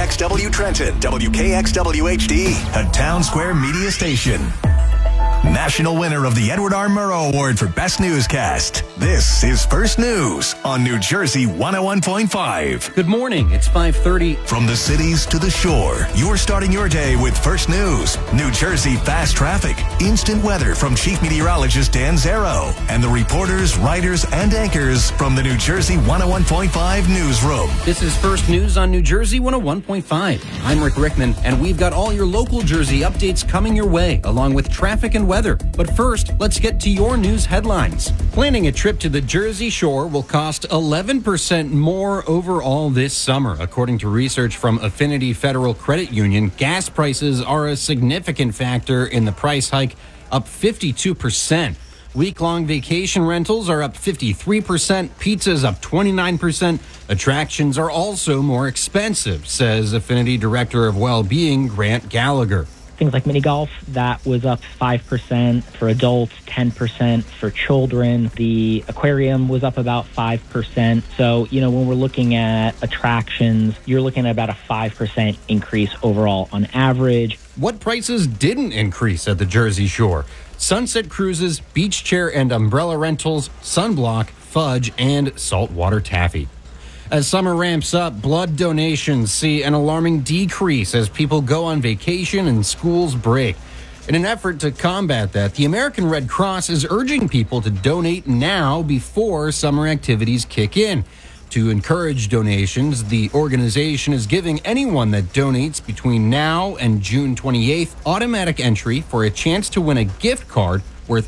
WKXW Trenton, WKXW HD, a Town Square media station. National winner of the Edward R. Murrow Award for Best Newscast. This is First News on New Jersey 101.5. Good morning. It's 5:30. From the cities to the shore, you're starting your day with First News. New Jersey fast traffic, instant weather from Chief Meteorologist Dan Zero, and the reporters, writers, and anchors from the New Jersey 101.5 newsroom. This is First News on New Jersey 101.5. I'm Rick Rickman, and we've got all your local Jersey updates coming your way, along with traffic and weather. But first, let's get to your news headlines. Planning a trip to the Jersey Shore will cost 11% more overall this summer. According to research from Affinity Federal Credit Union, gas prices are a significant factor in the price hike, up 52%. Week-long vacation rentals are up 53%, pizzas up 29%. Attractions are also more expensive, says Affinity Director of Well-Being Grant Gallagher. Things like mini golf, that was up 5% for adults, 10% for children. The aquarium was up about 5%. So, when we're looking at attractions, you're looking at about a 5% increase overall on average. What prices didn't increase at the Jersey Shore? Sunset cruises, beach chair and umbrella rentals, sunblock, fudge, and saltwater taffy. As summer ramps up, blood donations see an alarming decrease as people go on vacation and schools break. In an effort to combat that, the American Red Cross is urging people to donate now before summer activities kick in. To encourage donations, the organization is giving anyone that donates between now and June 28th automatic entry for a chance to win a gift card worth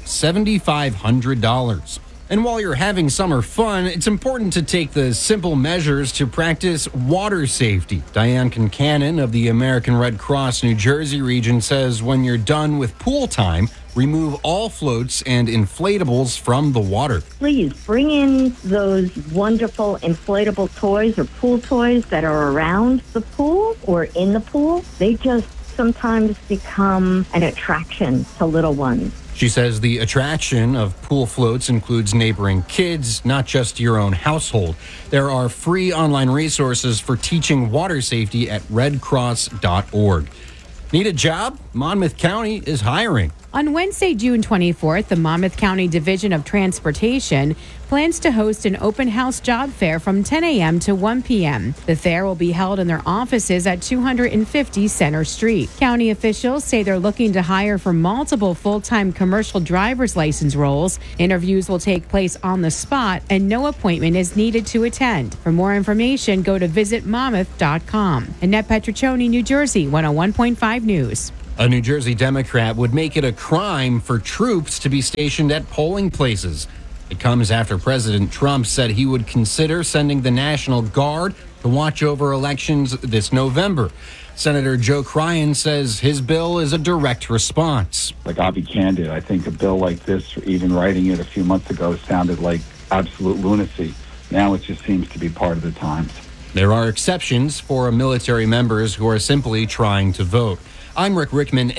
$7,500. And while you're having summer fun, it's important to take the simple measures to practice water safety. Diane Concannon of the American Red Cross New Jersey region says when you're done with pool time, remove all floats and inflatables from the water. Please bring in those wonderful inflatable toys or pool toys that are around the pool or in the pool. They just sometimes become an attraction to little ones. She says the attraction of pool floats includes neighboring kids, not just your own household. There are free online resources for teaching water safety at redcross.org. Need a job? Monmouth County is hiring. On Wednesday, June 24th, the Monmouth County Division of Transportation plans to host an open house job fair from 10 a.m. to 1 p.m. The fair will be held in their offices at 250 Center Street. County officials say they're looking to hire for multiple full-time commercial driver's license roles. Interviews will take place on the spot, and no appointment is needed to attend. For more information, go to visitmonmouth.com. Annette Petriccioni, New Jersey, 101.5 News. A New Jersey Democrat would make it a crime for troops to be stationed at polling places. It comes after President Trump said he would consider sending the National Guard to watch over elections this November. Senator Joe Cryan says his bill is a direct response. I'll be candid. I think a bill like this, even writing it a few months ago, sounded like absolute lunacy. Now it just seems to be part of the times. There are exceptions for military members who are simply trying to vote. I'm Rick Rickman.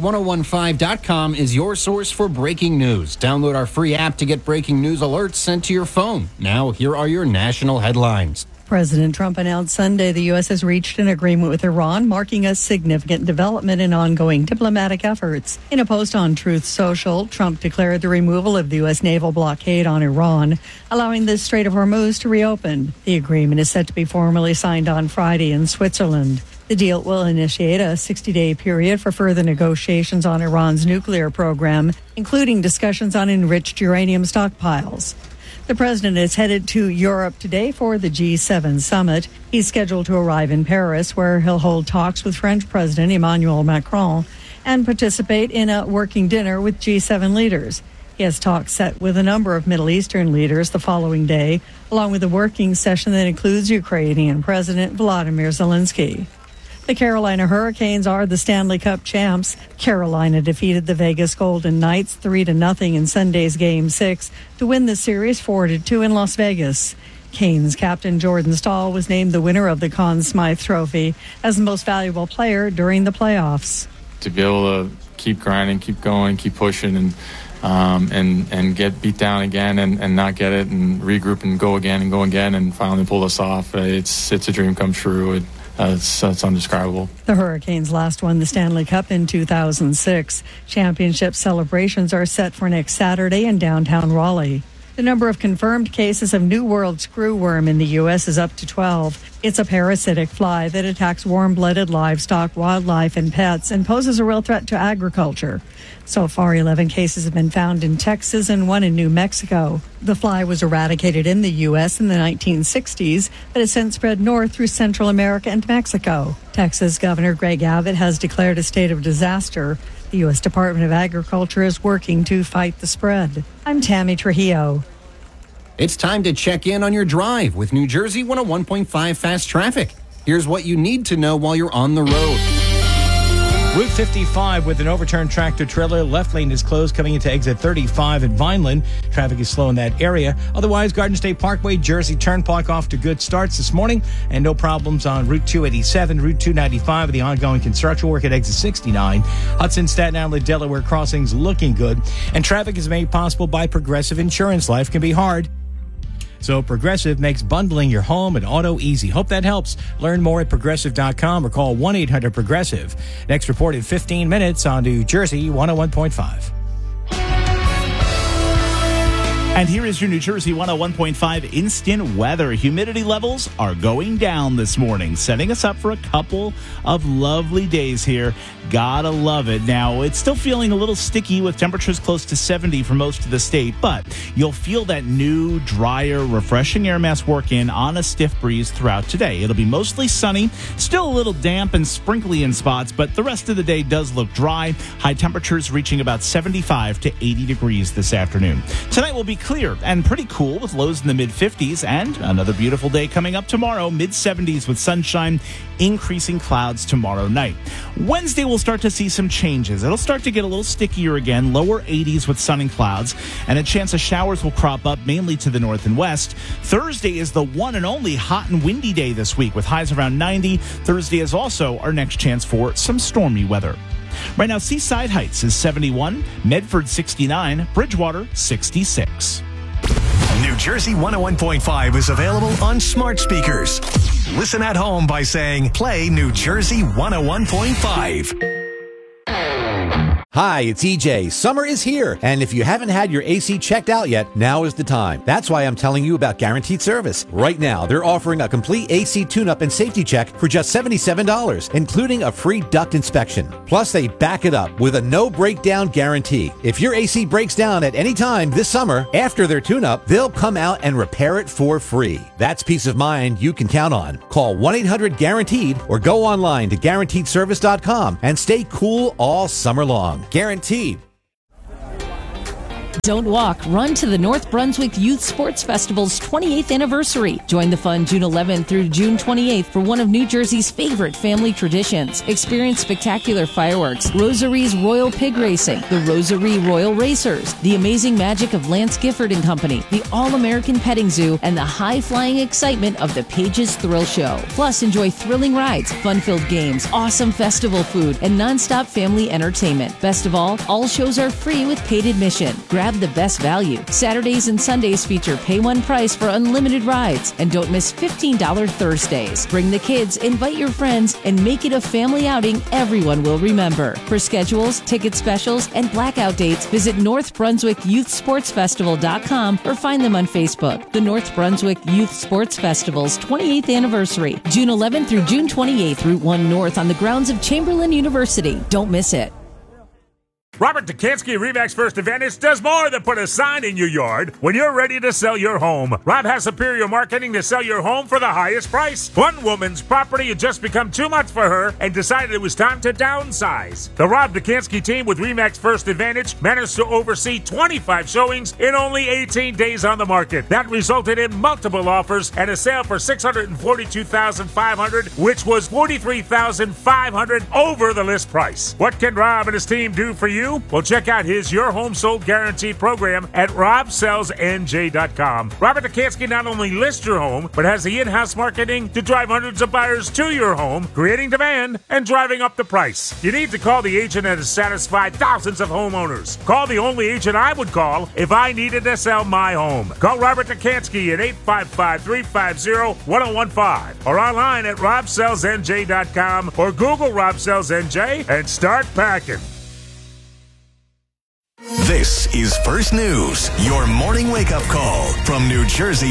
NJ1015.com is your source for breaking news. Download our free app to get breaking news alerts sent to your phone. Now, here are your national headlines. President Trump announced Sunday the U.S. has reached an agreement with Iran, marking a significant development in ongoing diplomatic efforts. In a post on Truth Social, Trump declared the removal of the U.S. naval blockade on Iran, allowing the Strait of Hormuz to reopen. The agreement is set to be formally signed on Friday in Switzerland. The deal will initiate a 60-day period for further negotiations on Iran's nuclear program, including discussions on enriched uranium stockpiles. The president is headed to Europe today for the G7 summit. He's scheduled to arrive in Paris, where he'll hold talks with French President Emmanuel Macron and participate in a working dinner with G7 leaders. He has talks set with a number of Middle Eastern leaders the following day, along with a working session that includes Ukrainian President Volodymyr Zelensky. The Carolina Hurricanes are the Stanley Cup champs. Carolina defeated the Vegas Golden Knights 3-0 in Sunday's Game 6 to win the series 4-2 in Las Vegas. Canes captain Jordan Staal was named the winner of the Conn Smythe Trophy as the most valuable player during the playoffs. To be able to keep grinding, keep going, keep pushing, and get beat down again and not get it and regroup and go again and finally pull us off. It's a dream come true. it's undescribable. The Hurricanes last won the Stanley Cup in 2006. Championship celebrations are set for next Saturday in downtown Raleigh. The number of confirmed cases of New World screwworm in the U.S. is up to 12. It's a parasitic fly that attacks warm-blooded livestock, wildlife, and pets and poses a real threat to agriculture. So far, 11 cases have been found in Texas and 1 in New Mexico. The fly was eradicated in the U.S. in the 1960s, but has since spread north through Central America and Mexico. Texas Governor Greg Abbott has declared a state of disaster. The U.S. Department of Agriculture is working to fight the spread. I'm Tammy Trujillo. It's time to check in on your drive with New Jersey 101.5 Fast Traffic. Here's what you need to know while you're on the road. Route 55 with an overturned tractor trailer. Left lane is closed coming into exit 35 at Vineland. Traffic is slow in that area. Otherwise, Garden State Parkway, Jersey Turnpike off to good starts this morning. And no problems on Route 287, Route 295 with the ongoing construction work at exit 69. Hudson, Staten Island, Delaware crossings looking good. And traffic is made possible by Progressive Insurance. Life can be hard, so Progressive makes bundling your home and auto easy. Hope that helps. Learn more at Progressive.com or call 1-800-PROGRESSIVE. Next report in 15 minutes on New Jersey 101.5. And here is your New Jersey 101.5 instant weather. Humidity levels are going down this morning, setting us up for a couple of lovely days here. Gotta love it. Now, it's still feeling a little sticky with temperatures close to 70 for most of the state, but you'll feel that new, drier, refreshing air mass work in on a stiff breeze throughout today. It'll be mostly sunny, still a little damp and sprinkly in spots, but the rest of the day does look dry. High temperatures reaching about 75 to 80 degrees this afternoon. Tonight will be clear and pretty cool with lows in the mid-50s, and another beautiful day coming up tomorrow, mid-70s with sunshine, increasing clouds tomorrow night. Wednesday we'll start to see some changes. It'll start to get a little stickier again, lower 80s with sun and clouds, and a chance of showers will crop up mainly to the north and west. Thursday is the one and only hot and windy day this week with highs around 90. Thursday is also our next chance for some stormy weather. Right now, Seaside Heights is 71, Medford 69, Bridgewater 66. New Jersey 101.5 is available on smart speakers. Listen at home by saying, play New Jersey 101.5. Hi, it's EJ. Summer is here, and if you haven't had your AC checked out yet, now is the time. That's why I'm telling you about Guaranteed Service. Right now, they're offering a complete AC tune-up and safety check for just $77, including a free duct inspection. Plus, they back it up with a no-breakdown guarantee. If your AC breaks down at any time this summer, after their tune-up, they'll come out and repair it for free. That's peace of mind you can count on. Call 1-800-GUARANTEED or go online to GuaranteedService.com and stay cool all summer long. Guaranteed. Don't walk, run to the North Brunswick Youth Sports Festival's 28th anniversary. Join the fun June 11th through June 28th for one of New Jersey's favorite family traditions. Experience spectacular fireworks, Rosary's Royal Pig Racing, the Rosary Royal Racers, the amazing magic of Lance Gifford and Company, the All-American Petting Zoo, and the high-flying excitement of the Pages Thrill Show. Plus, enjoy thrilling rides, fun-filled games, awesome festival food, and non-stop family entertainment. Best of all shows are free with paid admission. Grab the best value. Saturdays and Sundays feature pay one price for unlimited rides. And don't miss $15 Thursdays. Bring the kids, invite your friends, and make it a family outing everyone will remember. For schedules, ticket specials, and blackout dates, visit NorthBrunswickYouthSportsFestival.com or find them on Facebook. The North Brunswick Youth Sports Festival's 28th anniversary, June 11th through June 28th, Route 1 North on the grounds of Chamberlain University. Don't miss it. Robert Dukansky, RE/MAX First Advantage, does more than put a sign in your yard when you're ready to sell your home. Rob has superior marketing to sell your home for the highest price. One woman's property had just become too much for her and decided it was time to downsize. The Rob Dukansky team with RE/MAX First Advantage managed to oversee 25 showings in only 18 days on the market. That resulted in multiple offers and a sale for $642,500, which was $43,500 over the list price. What can Rob and his team do for you? you? Well, check out his Your Home Sold Guarantee program at robsellsnj.com. Robert Dekanski not only lists your home, but has the in-house marketing to drive hundreds of buyers to your home, creating demand and driving up the price. You need to call the agent that has satisfied thousands of homeowners. Call the only agent I would call if I needed to sell my home. Call Robert Dekanski at 855-350-1015 or online at robsellsnj.com or Google Rob Sells NJ and start packing. This is First News, your morning wake-up call from New Jersey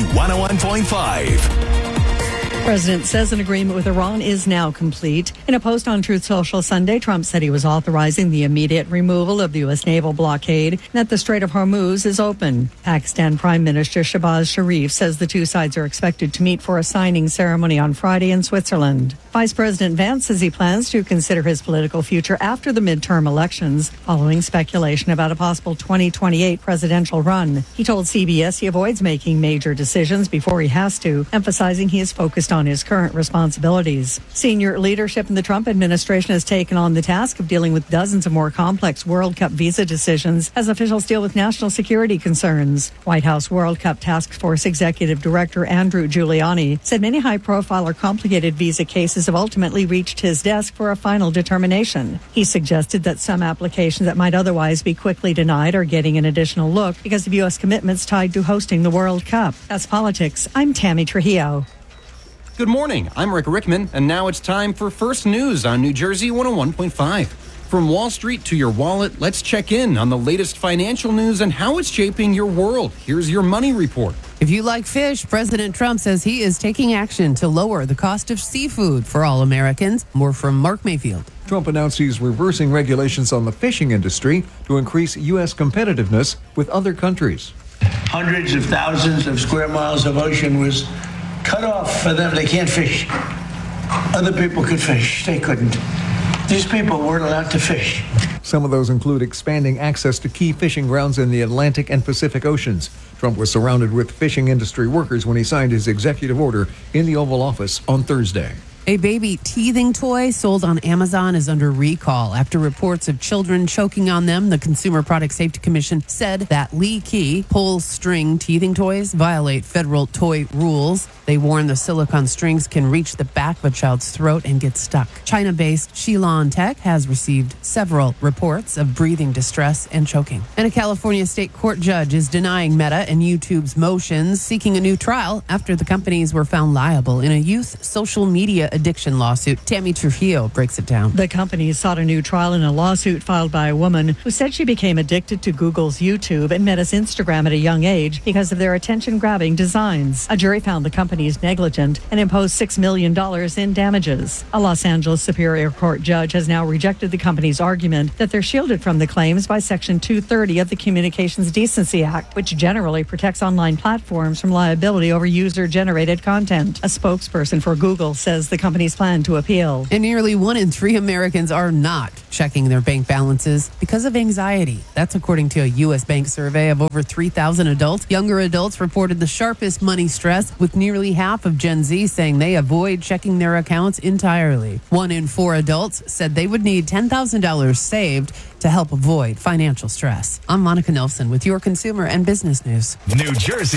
101.5. The president says an agreement with Iran is now complete. In a post on Truth Social Sunday, Trump said he was authorizing the immediate removal of the U.S. naval blockade and that the Strait of Hormuz is open. Pakistan Prime Minister Shehbaz Sharif says the two sides are expected to meet for a signing ceremony on Friday in Switzerland. Vice President Vance says he plans to consider his political future after the midterm elections, following speculation about a possible 2028 presidential run. He told CBS he avoids making major decisions before he has to, emphasizing he is focused on his current responsibilities. Senior leadership in the Trump administration has taken on the task of dealing with dozens of more complex World Cup visa decisions as officials deal with national security concerns. White House World Cup Task Force Executive Director Andrew Giuliani said many high-profile or complicated visa cases have ultimately reached his desk for a final determination. He suggested that some applications that might otherwise be quickly denied are getting an additional look because of U.S. commitments tied to hosting the World Cup. That's Politics. I'm Tammy Trujillo. Good morning. I'm Rick Rickman, and now it's time for First News on New Jersey 101.5. From Wall Street to your wallet, let's check in on the latest financial news and how it's shaping your world. Here's your money report. If you like fish, President Trump says he is taking action to lower the cost of seafood for all Americans. More from Mark Mayfield. Trump announced he's reversing regulations on the fishing industry to increase U.S. competitiveness with other countries. Hundreds of thousands of square miles of ocean was cut off for them. They can't fish. Other people could fish. They couldn't. These people weren't allowed to fish. Some of those include expanding access to key fishing grounds in the Atlantic and Pacific Oceans. Trump was surrounded with fishing industry workers when he signed his executive order in the Oval Office on Thursday. A baby teething toy sold on Amazon is under recall after reports of children choking on them. The Consumer Product Safety Commission said that leaky pull-string teething toys violate federal toy rules. They warn the silicone strings can reach the back of a child's throat and get stuck. China-based Shilon Tech has received several reports of breathing distress and choking. And a California state court judge is denying Meta and YouTube's motions, seeking a new trial after the companies were found liable in a youth social media addiction lawsuit. Tammy Trujillo breaks it down. The companies sought a new trial in a lawsuit filed by a woman who said she became addicted to Google's YouTube and Meta's Instagram at a young age because of their attention-grabbing designs. A jury found the companies negligent and imposed $6 million in damages. A Los Angeles Superior Court judge has now rejected the company's argument that they're shielded from the claims by Section 230 of the Communications Decency Act, which generally protects online platforms from liability over user-generated content. A spokesperson for Google says the companies plan to appeal. And nearly 1 in 3 Americans are not checking their bank balances because of anxiety. That's according to a U.S. bank survey of over 3,000 adults. Younger adults reported the sharpest money stress, with nearly half of Gen Z saying they avoid checking their accounts entirely. 1 in 4 adults said they would need $10,000 saved to help avoid financial stress. I'm Monica Nelson with your consumer and business news. New Jersey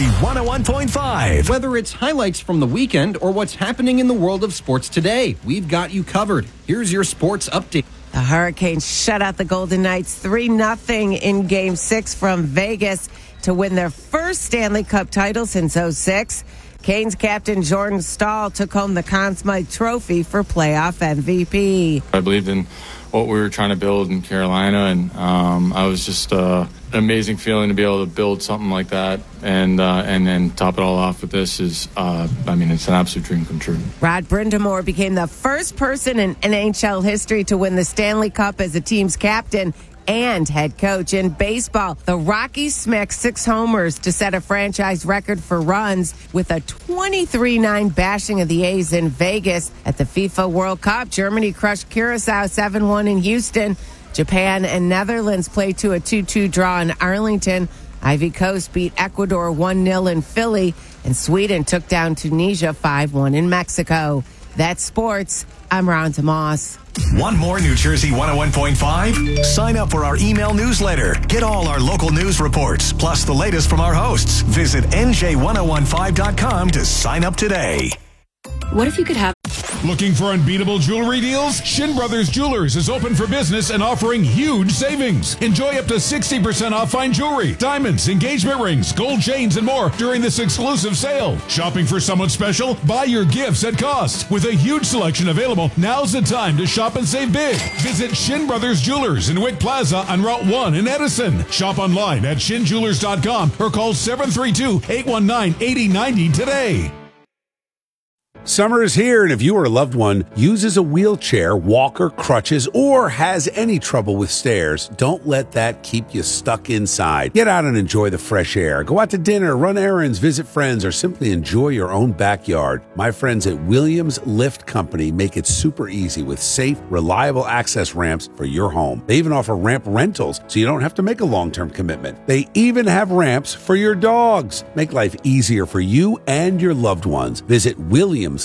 101.5. Whether it's highlights from the weekend or what's happening in the world of sports today, we've got you covered. Here's your sports update. The Hurricanes shut out the Golden Knights 3-0 in Game 6 from Vegas to win their first Stanley Cup title since 2006. Canes captain Jordan Staal took home the Conn Smythe Trophy for playoff MVP. I believed in what we were trying to build in Carolina, and I was just an amazing feeling to be able to build something like that, and then top it all off with this is, it's an absolute dream come true. Rod Brind'Amour became the first person in NHL history to win the Stanley Cup as a team's captain and head coach. In baseball, the Rockies smacked 6 homers to set a franchise record for runs with a 23-9 bashing of the A's in Vegas. At the FIFA World Cup, Germany crushed Curacao 7-1 in Houston. Japan and Netherlands played to a 2-2 draw in Arlington. Ivory Coast beat Ecuador 1-0 in Philly, and Sweden took down Tunisia 5-1 in Mexico. That's sports. I'm Rhonda Moss. Want more New Jersey 101.5? Sign up for our email newsletter. Get all our local news reports, plus the latest from our hosts. Visit NJ1015.com to sign up today. What if you could have... Looking for unbeatable jewelry deals? Shin Brothers Jewelers is open for business and offering huge savings. Enjoy up to 60% off fine jewelry, diamonds, engagement rings, gold chains, and more during this exclusive sale. Shopping for someone special? Buy your gifts at cost. With a huge selection available, now's the time to shop and save big. Visit Shin Brothers Jewelers in Wick Plaza on Route 1 in Edison. Shop online at shinjewelers.com or call 732-819-8090 today. Summer is here, and if you or a loved one uses a wheelchair, walker, crutches, or has any trouble with stairs, don't let that keep you stuck inside. Get out and enjoy the fresh air. Go out to dinner, run errands, visit friends, or simply enjoy your own backyard. My friends at Williams Lift Company make it super easy with safe, reliable access ramps for your home. They even offer ramp rentals, so you don't have to make a long-term commitment. They even have ramps for your dogs. Make life easier for you and your loved ones. Visit williamslifts.com.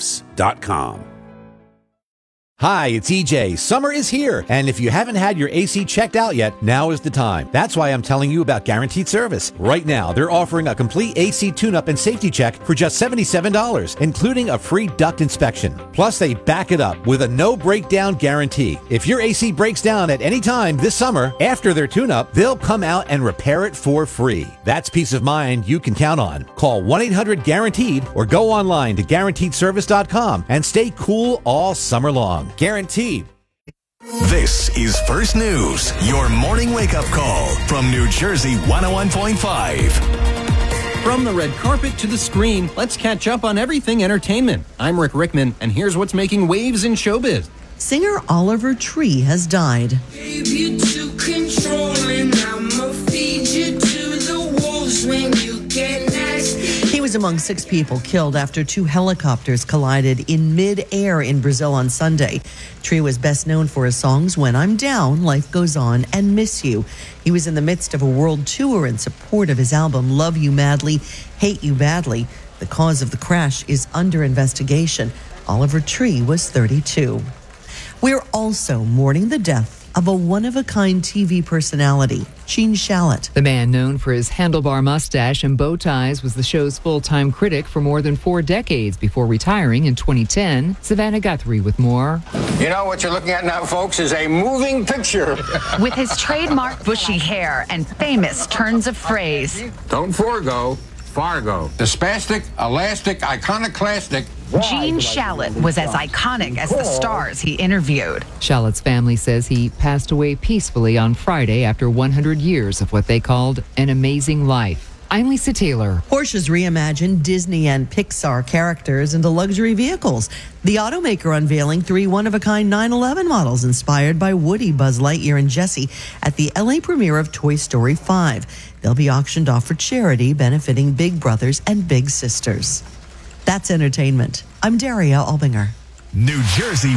Hi, it's EJ. Summer is here, and if you haven't had your AC checked out yet, now is the time. That's why I'm telling you about Guaranteed Service. Right now, they're offering a complete AC tune-up and safety check for just $77, including a free duct inspection. Plus, they back it up with a no-breakdown guarantee. If your AC breaks down at any time this summer, after their tune-up, they'll come out and repair it for free. That's peace of mind you can count on. Call 1-800-GUARANTEED or go online to GuaranteedService.com and stay cool all summer long. Guaranteed. This is First News, your morning wake-up call from New Jersey 101.5. From the red carpet to the screen, let's catch up on everything entertainment. I'm Rick Rickman, and here's what's making waves in showbiz. Singer Oliver Tree has died. Gave you to control, and I'ma feed you to the wolves when you get nasty. He was among 6 people killed after 2 helicopters collided in mid-air in Brazil on Sunday. Tree was best known for his songs When I'm Down, Life Goes On, and Miss You. He was in the midst of a world tour in support of his album Love You Madly, Hate You Badly. The cause of the crash is under investigation. Oliver Tree was 32. We're also mourning the death of a one-of-a-kind TV personality, Gene Shalit. The man known for his handlebar mustache and bow ties was the show's full-time critic for more than 4 decades before retiring in 2010. Savannah Guthrie with more. You know, what you're looking at now, folks, is a moving picture. With his trademark bushy hair and famous turns of phrase. Don't forego, Fargo. The spastic, elastic, iconoclastic. Gene Shalit was as iconic as the stars he interviewed. Shalit's family says he passed away peacefully on Friday after 100 years of what they called an amazing life. I'm Lisa Taylor. Porsche's reimagined Disney and Pixar characters into luxury vehicles. The automaker unveiling 3 one-of-a-kind 911 models inspired by Woody, Buzz Lightyear, and Jessie at the LA premiere of Toy Story 5. They'll be auctioned off for charity, benefiting Big Brothers and Big Sisters. That's entertainment. I'm Daria Albinger. New Jersey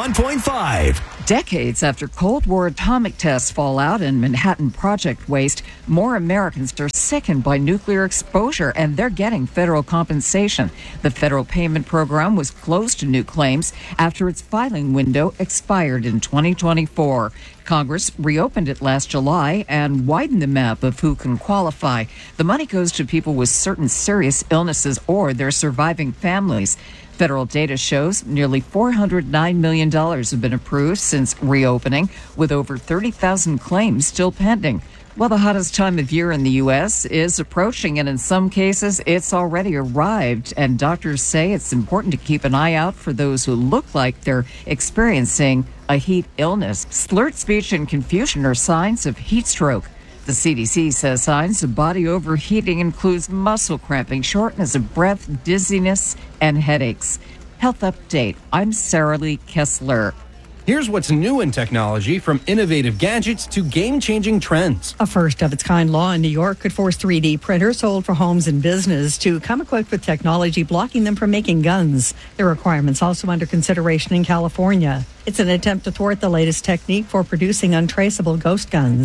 101.5. Decades after Cold War atomic tests fallout and Manhattan Project waste, more Americans are sickened by nuclear exposure, and they're getting federal compensation. The federal payment program was closed to new claims after its filing window expired in 2024. Congress reopened it last July and widened the map of who can qualify. The money goes to people with certain serious illnesses or their surviving families. Federal data shows nearly $409 million have been approved since reopening, with over 30,000 claims still pending. Well, the hottest time of year in the U.S. is approaching, and in some cases, it's already arrived. And doctors say it's important to keep an eye out for those who look like they're experiencing a heat illness. Slurred speech and confusion are signs of heat stroke. The CDC says signs of body overheating includes muscle cramping, shortness of breath, dizziness, and headaches. Health Update. I'm Sarah Lee Kessler. Here's what's new in technology, from innovative gadgets to game-changing trends. A first-of-its-kind law in New York could force 3D printers sold for homes and business to come equipped with technology blocking them from making guns. The requirement's also under consideration in California. It's an attempt to thwart the latest technique for producing untraceable ghost guns.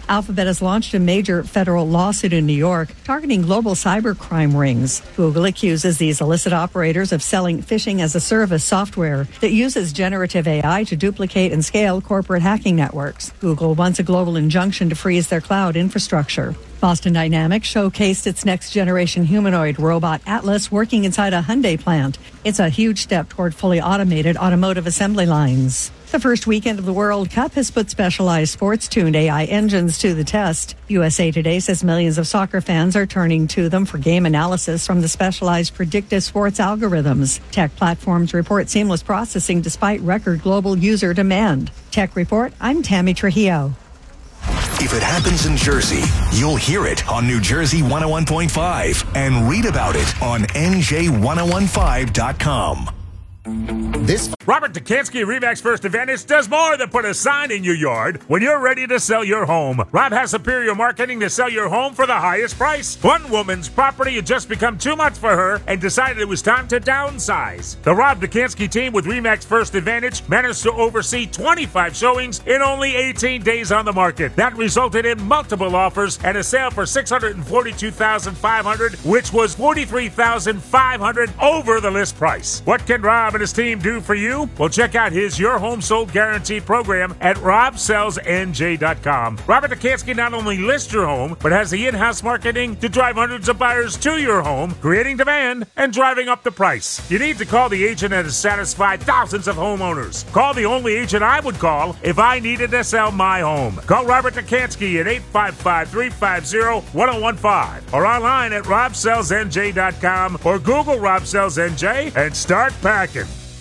Alphabet has launched a major federal lawsuit in New York targeting global cybercrime rings. Google accuses these illicit operators of selling phishing-as-a-service software that uses generative AI to duplicate and scale corporate hacking networks. Google wants a global injunction to freeze their cloud infrastructure. Boston Dynamics showcased its next-generation humanoid robot Atlas working inside a Hyundai plant. It's a huge step toward fully automated automotive assembly lines. The first weekend of the World Cup has put specialized sports-tuned AI engines to the test. USA Today says millions of soccer fans are turning to them for game analysis from the specialized predictive sports algorithms. Tech platforms report seamless processing despite record global user demand. Tech Report, I'm Tammy Trujillo. If it happens in Jersey, you'll hear it on New Jersey 101.5 and read about it on NJ1015.com. This Robert Dekanski RE/MAX First Advantage does more than put a sign in your yard when you're ready to sell your home. Rob has superior marketing to sell your home for the highest price. One woman's property had just become too much for her and decided it was time to downsize. The Rob Dekanski team with RE/MAX First Advantage managed to oversee 25 showings in only 18 days on the market. That resulted in multiple offers and a sale for $642,500, which was $43,500 over the list price. What can Rob and his team do for you? Well, check out his Your Home Sold Guarantee program at robsellsnj.com. Robert Dekanski not only lists your home, but has the in-house marketing to drive hundreds of buyers to your home, creating demand and driving up the price. You need to call the agent that has satisfied thousands of homeowners. Call the only agent I would call if I needed to sell my home. Call Robert Dekanski at 855-350-1015 or online at robsellsnj.com or Google Rob Sells NJ and start packing.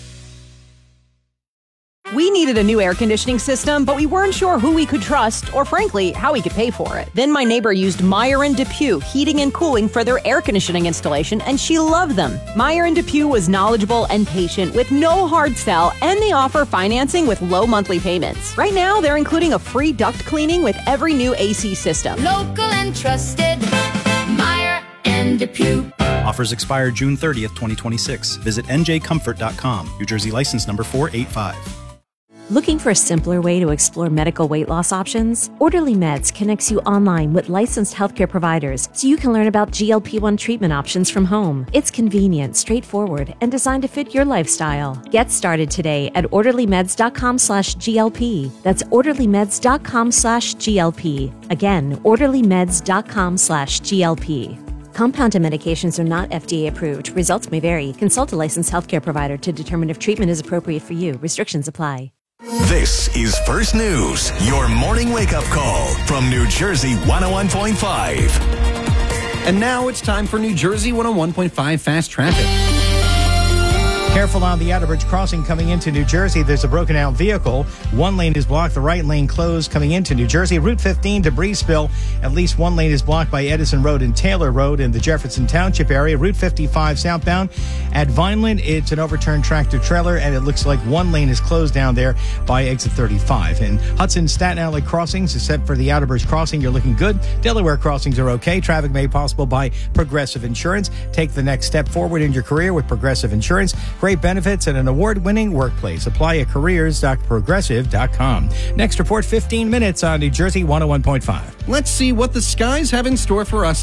We needed a new air conditioning system, but we weren't sure who we could trust or, frankly, how we could pay for it. Then my neighbor used Meyer & DePuy Heating and Cooling for their air conditioning installation, and she loved them. Meyer & DePuy was knowledgeable and patient with no hard sell, and they offer financing with low monthly payments. Right now, they're including a free duct cleaning with every new AC system. Local and trusted, Meyer & DePuy. Offers expire June 30th, 2026. Visit njcomfort.com. New Jersey license number 485. Looking for a simpler way to explore medical weight loss options? Orderly Meds connects you online with licensed healthcare providers so you can learn about GLP-1 treatment options from home. It's convenient, straightforward, and designed to fit your lifestyle. Get started today at orderlymeds.com/GLP. That's orderlymeds.com/GLP. Again, orderlymeds.com/GLP. Compounded medications are not FDA approved. Results may vary. Consult a licensed healthcare provider to determine if treatment is appropriate for you. Restrictions apply. This is First News, your morning wake-up call from New Jersey 101.5. And now it's time for New Jersey 101.5 Fast Traffic. Careful on the Outerbridge crossing coming into New Jersey. There's a broken out vehicle. One lane is blocked. The right lane closed coming into New Jersey. Route 15 debris spill. At least one lane is blocked by Edison Road and Taylor Road in the Jefferson Township area. Route 55 southbound at Vineland. It's an overturned tractor trailer, and it looks like one lane is closed down there by exit 35. And Hudson Staten Island crossings, except for the Outerbridge crossing, you're looking good. Delaware crossings are okay. Traffic made possible by Progressive Insurance. Take the next step forward in your career with Progressive Insurance. Great benefits and an award-winning workplace. Apply at careers.progressive.com. Next report, 15 minutes on New Jersey 101.5. Let's see what the skies have in store for us